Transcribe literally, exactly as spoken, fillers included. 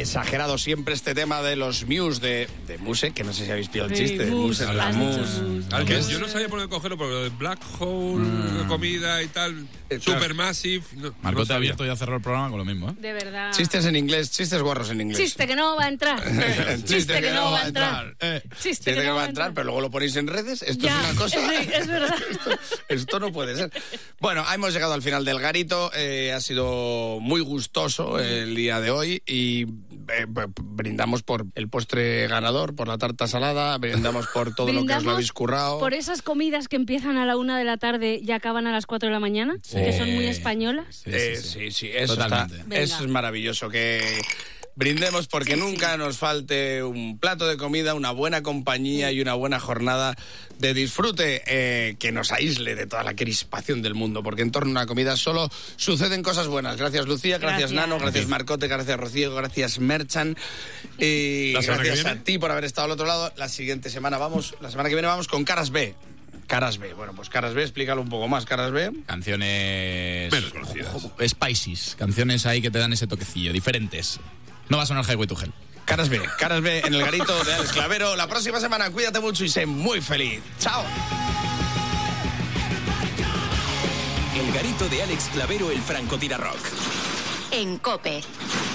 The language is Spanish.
exagerado siempre este tema de los Muse, de, de Muse, que no sé si habéis pillado el Sí, chiste. De Muse, Muse, la has Muse. dicho Muse. Al que ¿Qué es? yo no sabía por dónde cogerlo, pero lo de Black Hole, mm. comida y tal, Eh, claro. Supermassive. No, Marco no te ha sabía. abierto y ha cerrado el programa con lo mismo, ¿eh? De verdad. Chistes en inglés, chistes guarros en inglés. Chiste que no va a entrar. Chiste que no va a entrar. Eh, Chiste Chiste que no va a entrar, pero luego lo ponéis en redes. Esto Ya, es una cosa. sí, es verdad. Esto, esto no puede ser. Bueno, hemos llegado al final del garito. Eh, ha sido muy gustoso el día de hoy y eh, brindamos por el postre ganador, por la tarta salada, brindamos por todo lo que os lo habéis currado. Por esas comidas que empiezan a la una de la tarde y acaban a las cuatro de la mañana, Sí. que son muy españolas. Sí, Eh, sí, sí. sí, sí, eso, Totalmente. está- Venga. eso es maravilloso, que brindemos porque Sí, nunca sí. nos falte un plato de comida, una buena compañía y una buena jornada de disfrute eh, que nos aísle de toda la crispación del mundo, porque en torno a una comida solo suceden cosas buenas. Gracias, Lucía, gracias, Gracias. Nano, gracias, Marcote, gracias, Rocío, gracias, Merchan, y La semana que gracias a viene. ti por haber estado al otro lado. La siguiente semana vamos, la semana que viene vamos con Caras B. Caras B, bueno, pues Caras B, explícalo un poco más, Caras B. Canciones... Menos conocidas. Spices. Canciones ahí que te dan ese toquecillo, diferentes. No va a sonar Highway to Hell. Caras B, Caras B en el garito de Alex Clavero. La próxima semana, cuídate mucho y sé muy feliz. ¡Chao! El garito de Alex Clavero, el francotirador. En COPE.